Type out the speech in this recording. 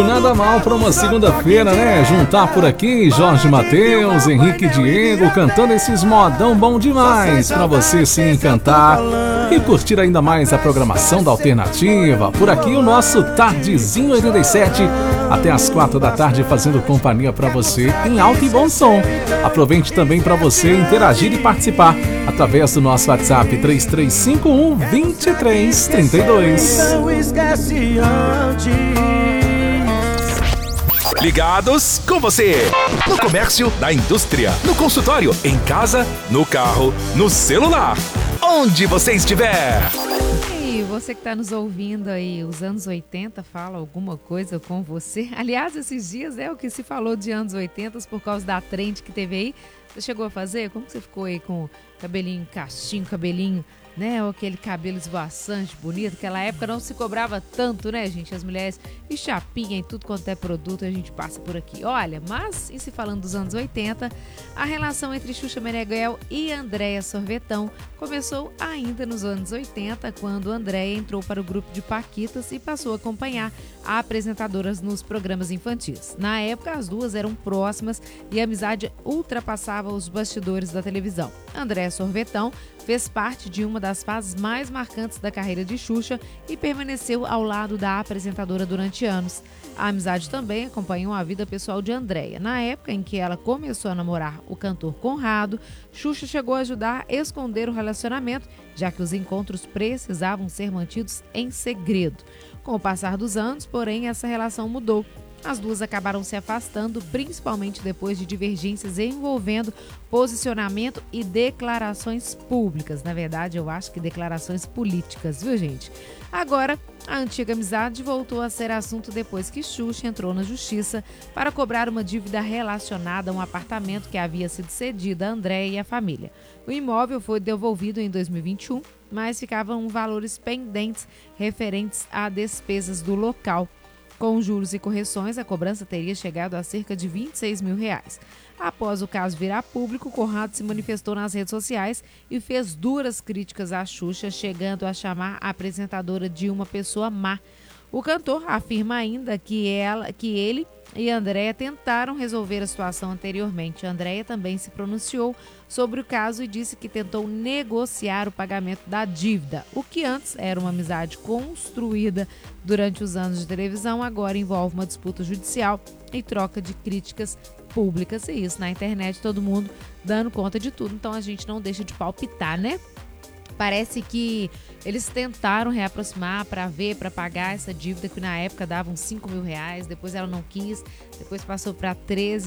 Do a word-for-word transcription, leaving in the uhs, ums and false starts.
Nada mal para uma segunda-feira, né? Juntar por aqui Jorge Mateus, Henrique Diego cantando esses modão bom demais para você se encantar e curtir ainda mais a programação da Alternativa. Por aqui o nosso Tardezinho oitenta e sete até as quatro da tarde fazendo companhia para você em alto e bom som. Aproveite também para você interagir e participar através do nosso WhatsApp três três cinco um, dois três três dois. Não esquece antes. Ligados com você, no comércio, na indústria, no consultório, em casa, no carro, no celular, onde você estiver. E você que está nos ouvindo aí, os anos oitenta, fala alguma coisa com você? Aliás, esses dias é o que se falou de anos oitenta por causa da trend que teve aí. Você chegou a fazer? Como que você ficou aí com cabelinho caixinho, cabelinho, né? Ou aquele cabelo esvoaçante, bonito. Naquela época não se cobrava tanto, né, gente? As mulheres e chapinha e tudo quanto é produto, a gente passa por aqui. Olha, mas, em se falando dos anos oitenta, a relação entre Xuxa Meneghel e Andréa Sorvetão começou ainda nos anos oitenta, quando Andréa entrou para o grupo de Paquitas e passou a acompanhar a apresentadoras nos programas infantis. Na época, as duas eram próximas e a amizade ultrapassava os bastidores da televisão. Andréa Sorvetão fez parte de uma das fases mais marcantes da carreira de Xuxa e permaneceu ao lado da apresentadora durante anos. A amizade também acompanhou a vida pessoal de Andréa. Na época em que ela começou a namorar o cantor Conrado, Xuxa chegou a ajudar a esconder o relacionamento, já que os encontros precisavam ser mantidos em segredo. Com o passar dos anos, porém, essa relação mudou. As duas acabaram se afastando, principalmente depois de divergências envolvendo posicionamento e declarações públicas. Na verdade, eu acho que declarações políticas, viu, gente? Agora, a antiga amizade voltou a ser assunto depois que Xuxa entrou na justiça para cobrar uma dívida relacionada a um apartamento que havia sido cedido a Andréa e a família. O imóvel foi devolvido em dois mil e vinte e um, mas ficavam valores pendentes referentes a despesas do local. Com juros e correções, a cobrança teria chegado a cerca de vinte e seis mil reais. Após o caso virar público, Conrado se manifestou nas redes sociais e fez duras críticas à Xuxa, chegando a chamar a apresentadora de uma pessoa má. O cantor afirma ainda que, ela, que ele e Andréa tentaram resolver a situação anteriormente. Andréa também se pronunciou sobre o caso e disse que tentou negociar o pagamento da dívida. O que antes era uma amizade construída durante os anos de televisão, agora envolve uma disputa judicial e troca de críticas públicas. E isso na internet, todo mundo dando conta de tudo, então a gente não deixa de palpitar, né? Parece que eles tentaram reaproximar para ver, para pagar essa dívida que na época davam cinco mil reais, depois ela não quis, depois passou para treze.